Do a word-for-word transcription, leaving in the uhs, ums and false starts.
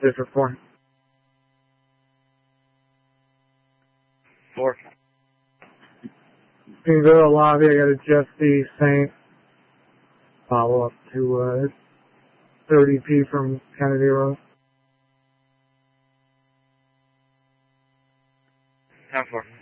District four. Four. Greenville lobby, I got a Jeff C. Saint. Follow up to uh, thirty P from Kennedy Road. Ten four.